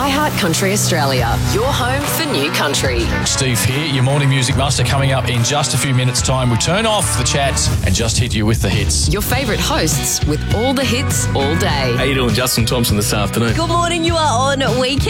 iHeart Country Australia, your home for new country. Steve here, your morning music master, coming up in just a few minutes' time. We turn off the chats and just hit you with the hits. Your favourite hosts with all the hits all day. How you doing? Justin Thompson this afternoon. Good morning, you are on Weekend